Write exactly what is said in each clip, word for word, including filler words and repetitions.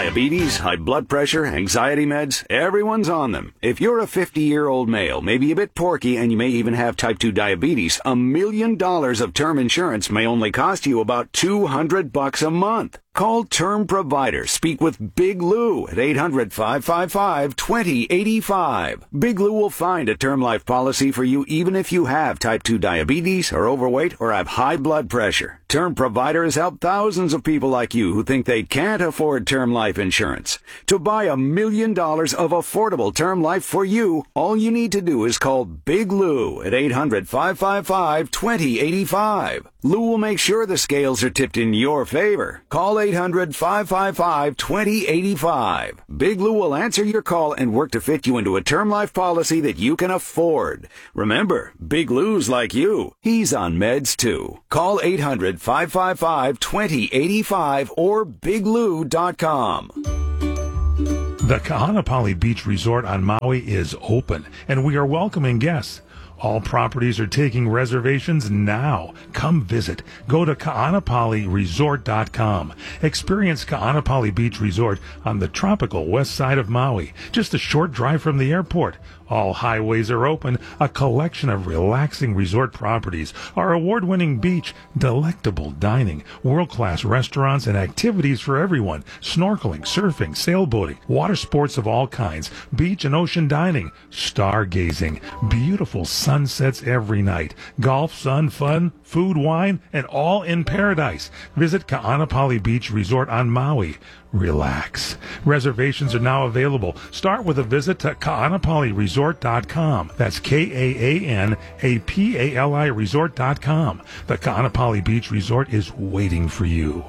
Diabetes, high blood pressure, anxiety meds, everyone's on them. If you're a fifty-year-old male, maybe a bit porky, and you may even have type two diabetes, a million dollars of term insurance may only cost you about two hundred bucks a month. Call Term Provider. Speak with Big Lou at eight hundred, five five five, two zero eight five. Big Lou will find a term life policy for you even if you have type two diabetes, are overweight, or have high blood pressure. Term Provider has helped thousands of people like you who think they can't afford term life insurance. To buy a million dollars of affordable term life for you, all you need to do is call Big Lou at eight hundred, five five five, two zero eight five. Lou will make sure the scales are tipped in your favor. Call eight hundred, five five five, two zero eight five. Big Lou will answer your call and work to fit you into a term life policy that you can afford. Remember, Big Lou's like you. He's on meds too. Call eight hundred, five five five, two zero eight five or big lou dot com. The Kahanapali Beach Resort on Maui is open, and we are welcoming guests. All properties are taking reservations now. Come visit. Go to kaanapali resort dot com. Experience Kaanapali Beach Resort on the tropical west side of Maui, just a short drive from the airport. All highways are open, a collection of relaxing resort properties, our award-winning beach, delectable dining, world-class restaurants, and activities for everyone, snorkeling, surfing, sailboating, water sports of all kinds, beach and ocean dining, stargazing, beautiful sunsets every night, golf, sun, fun, food, wine, and all in paradise. Visit Kaanapali Beach Resort on Maui. Relax. Reservations are now available. Start with a visit to kaanapali resort dot com. That's K A A N A P A L I resort dot com. The Kaanapali Beach Resort is waiting for you.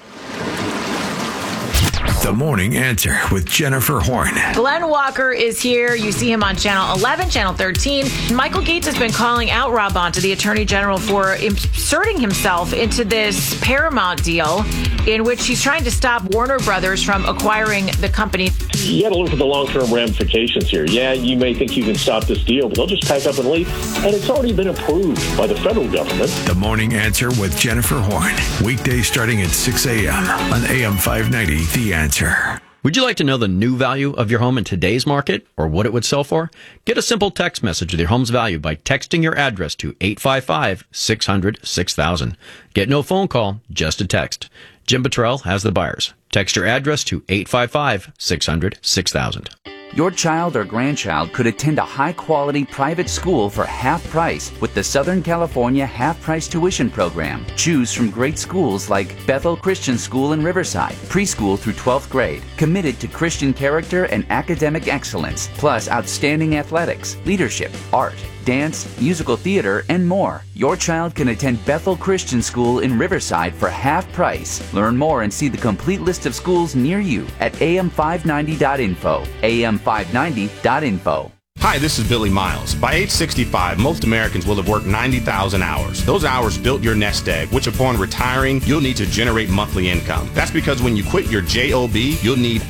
The Morning Answer with Jennifer Horn. Glenn Walker is here. You see him on Channel eleven, Channel thirteen. Michael Gates has been calling out Rob Bonta, the Attorney General, for inserting himself into this Paramount deal in which he's trying to stop Warner Brothers from acquiring the company. You got to look at the long-term ramifications here. Yeah, you may think you can stop this deal, but they'll just pack up and leave. And it's already been approved by the federal government. The Morning Answer with Jennifer Horn. Weekdays starting at six a.m. on A M five ninety, The Answer. Would you like to know the new value of your home in today's market or what it would sell for? Get a simple text message with your home's value by texting your address to eight five five, six hundred, six thousand. Get no phone call, just a text. Jim Buttrell has the buyers. Text your address to eight five five, six hundred, six thousand. Your child or grandchild could attend a high-quality private school for half price with the Southern California half-price tuition program. Choose from great schools like Bethel Christian School in Riverside, preschool through twelfth grade, committed to Christian character and academic excellence, plus outstanding athletics, leadership, art, dance, musical theater, and more. Your child can attend Bethel Christian School in Riverside for half price. Learn more and see the complete list of schools near you at A M five ninety dot info. A M five ninety dot info. Hi, this is Billy Miles. By age sixty-five, most Americans will have worked ninety thousand hours. Those hours built your nest egg, which upon retiring, you'll need to generate monthly income. That's because when you quit your job, you'll need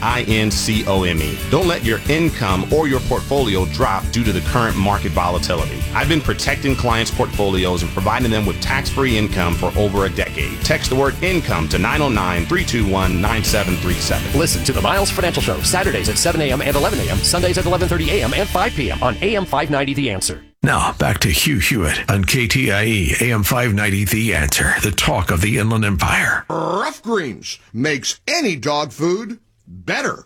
income. Don't let your income or your portfolio drop due to the current market volatility. I've been protecting clients' portfolios and providing them with tax-free income for over a decade. Text the word income to nine oh nine, three two one, nine seven three seven. Listen to the Miles Financial Show, Saturdays at seven a.m. and eleven a.m., Sundays at eleven thirty a.m. and five p.m. on A M five ninety The Answer. Now, back to Hugh Hewitt on K T I E A M five ninety The Answer, the talk of the Inland Empire. Rough Greens makes any dog food better.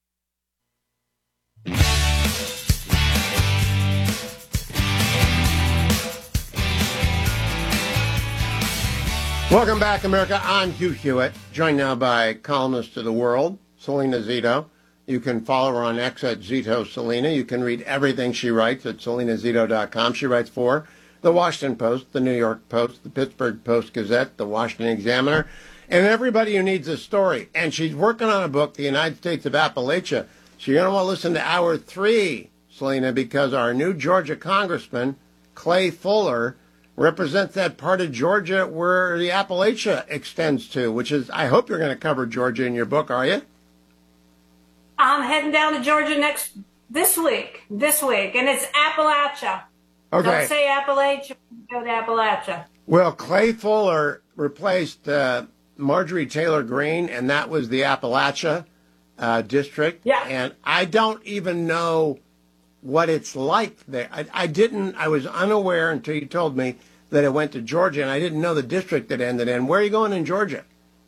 Welcome back, America. I'm Hugh Hewitt, joined now by columnist of The World, Selena Zito. You can follow her on X at Zito Selena. You can read everything she writes at selena zito dot com. She writes for The Washington Post, The New York Post, The Pittsburgh Post-Gazette, The Washington Examiner, and everybody who needs a story. And she's working on a book, The United States of Appalachia. So you're going to want to listen to hour three, Selena, because our new Georgia congressman, Clay Fuller, represents that part of Georgia where the Appalachia extends to, which is, I hope you're going to cover Georgia in your book, are you? I'm heading down to Georgia next this week, this week, and it's Appalachia. Okay. Don't say Appalachia, go to Appalachia. Well, Clay Fuller replaced uh, Marjorie Taylor Greene, and that was the Appalachia. uh, district. Yeah. And I don't even know what it's like there. I, I didn't, I was unaware until you told me that it went to Georgia, and I didn't know the district that ended in. Where are you going in Georgia?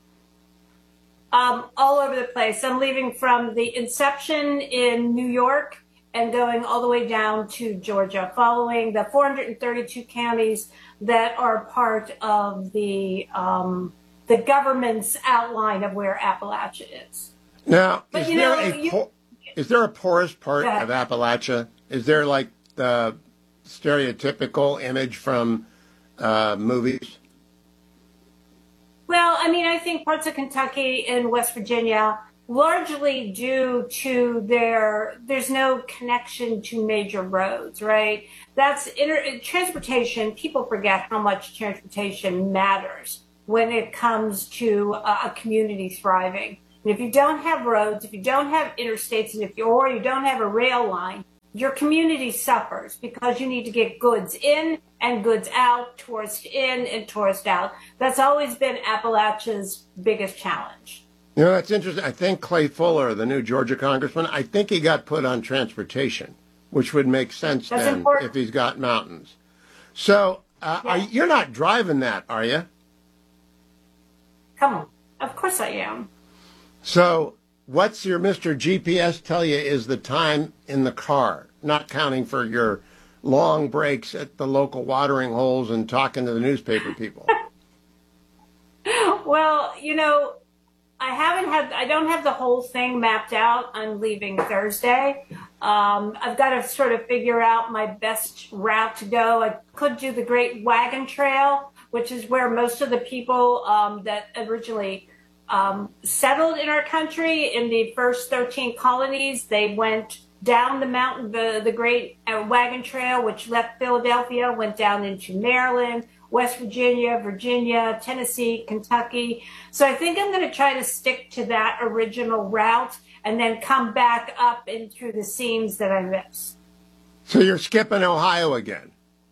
Um, all over the place. I'm leaving from the inception in New York and going all the way down to Georgia, following the four hundred thirty-two counties that are part of the um, the government's outline of where Appalachia is. Now, But is you there know, a you- po- is there a poorest part Yeah. of Appalachia? Is there like the stereotypical image from uh, movies? Well, I mean, I think parts of Kentucky and West Virginia, largely due to their, there's no connection to major roads, right? That's inter- transportation. People forget how much transportation matters when it comes to a, a community thriving. And if you don't have roads, if you don't have interstates, and if you, or you don't have a rail line, your community suffers because you need to get goods in and goods out, tourist in and tourist out. That's always been Appalachia's biggest challenge. You know, that's interesting. I think Clay Fuller, the new Georgia congressman, I think he got put on transportation, which would make sense That's then important. if he's got mountains. So uh, Yeah. are, you're not driving that, are you? Come on. Of course I am. So what's your Mister G P S tell you is the time in the car, not counting for your long breaks at the local watering holes and talking to the newspaper people? Well, you know, I haven't had, I don't have the whole thing mapped out. I'm leaving Thursday. Um, I've got to sort of figure out my best route to go. I could do the Great Wagon Trail, which is where most of the people um, that originally um, settled in our country in the first thirteen colonies, they went down the mountain, the, the Great Wagon Trail, which left Philadelphia, went down into Maryland, West Virginia, Virginia, Tennessee, Kentucky. So I think I'm going to try to stick to that original route and then come back up in through the seams that I missed. So you're skipping Ohio again?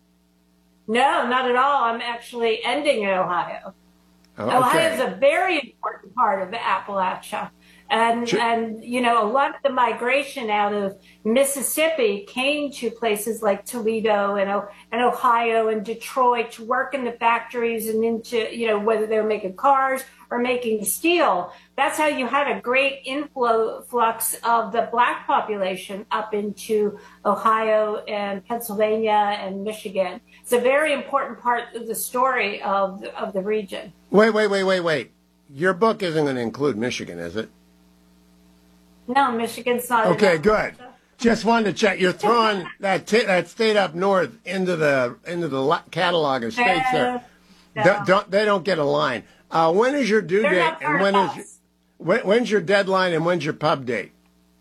No, not at all. I'm actually ending in Ohio. Oh, Ohio okay. is a very important part of the Appalachia. And, Sure. and, you know, a lot of the migration out of Mississippi came to places like Toledo and, O- and Ohio and Detroit to work in the factories and into, you know, whether they were making cars or making steel. That's how you had a great influx of the black population up into Ohio and Pennsylvania and Michigan. It's a very important part of the story of, of the region. Wait, wait, wait, wait, wait. Your book isn't going to include Michigan, is it? No, Michigan's not. Okay, enough. good. Just wanted to check. You're throwing that t- that state up north into the into the la- catalog of states there. No. Don't, don't they don't get a line? Uh, when is your due They're date not and part when of is us. when, when's your deadline and when's your pub date?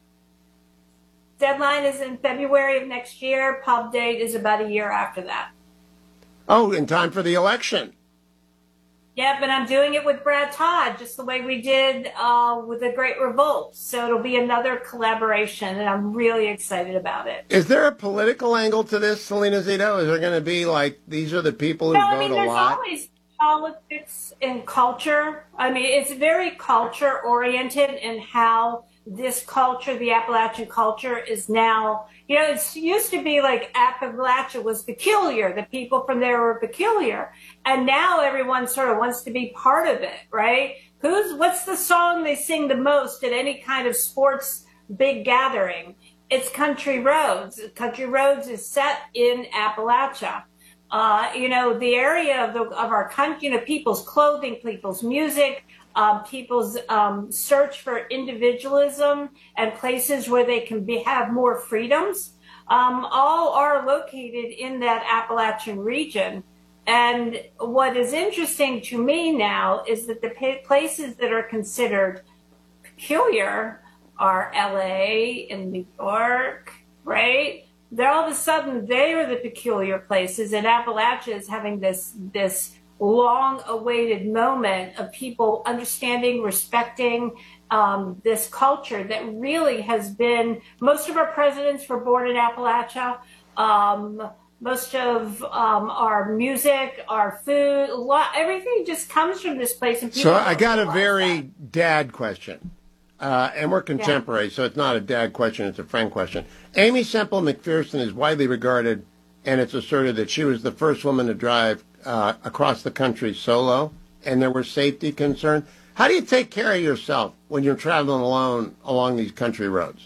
Deadline is in February of next year. Pub date is about a year after that. Oh, in time for the election. Yeah, but I'm doing it with Brad Todd, just the way we did uh, with the Great Revolt. So it'll be another collaboration, and I'm really excited about it. Is there a political angle to this, Selena Zito? Is there going to be like these are the people who No, vote I mean, a there's lot? always politics and culture. I mean, it's very culture oriented in how this culture, the Appalachian culture, is now, you know, it used to be like Appalachia was peculiar. The people from there were peculiar. And now everyone sort of wants to be part of it, right? Who's, what's the song they sing the most at any kind of sports big gathering? It's Country Roads. Country Roads is set in Appalachia. Uh, you know, the area of, the, of our country, you know, people's clothing, people's music, um, people's um, search for individualism and places where they can be, have more freedoms, um, all are located in that Appalachian region. And what is interesting to me now is that the pa- places that are considered peculiar are L A and New York, right? They're all of a sudden, they are the peculiar places, and Appalachia is having this this long-awaited moment of people understanding, respecting um, this culture that really has been. Most of our presidents were born in Appalachia. Um, most of um, our music, our food, a lot, everything just comes from this place. And people So I got a don't realize very that. dad question. uh, and we're contemporaries, yeah. So it's not a dad question, it's a friend question. Amy Semple McPherson is widely regarded, and it's asserted that she was the first woman to drive uh, across the country solo, and there were safety concerns. How do you take care of yourself when you're traveling alone along these country roads?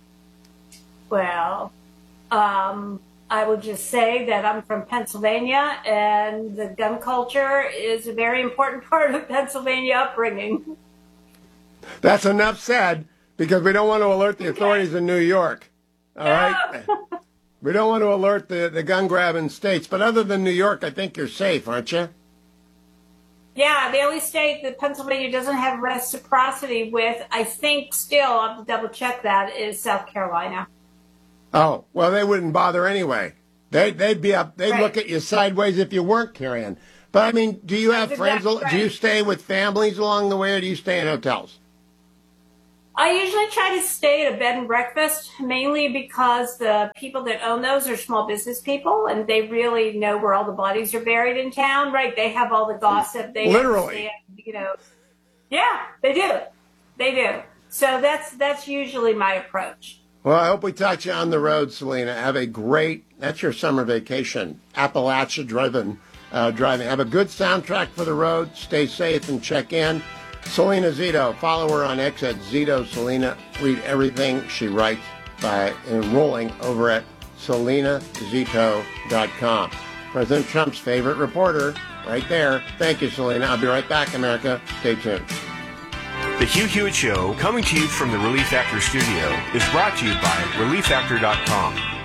Well, um, I would just say that I'm from Pennsylvania, and the gun culture is a very important part of Pennsylvania upbringing. That's enough said, because we don't want to alert the authorities in New York. All right? We don't want to alert the, the gun-grabbing states. But other than New York, I think you're safe, aren't you? Yeah, the only state that Pennsylvania doesn't have reciprocity with, I think still, I'll have to double-check that, is South Carolina. Oh, well, they wouldn't bother anyway. They, they'd be up. They'd right. look at you sideways if you weren't carrying. But, I mean, do you have That's friends? Exactly right. Do you stay with families along the way, or do you stay in hotels? I usually try to stay at a bed and breakfast, mainly because the people that own those are small business people, and they really know where all the bodies are buried in town, right? They have all the gossip. They Literally. Understand, you know. Yeah, they do. They do. So that's that's usually my approach. Well, I hope we talk to you on the road, Selena. Have a great, that's your summer vacation, Appalachia-driven uh, driving. Have a good soundtrack for the road. Stay safe and check in. Selena Zito, follow her on X at Zito Selena. Read everything she writes by enrolling over at selena zito dot com. President Trump's favorite reporter, right there. Thank you, Selena. I'll be right back, America. Stay tuned. The Hugh Hewitt Show, coming to you from the Relief Factor studio, is brought to you by relief factor dot com.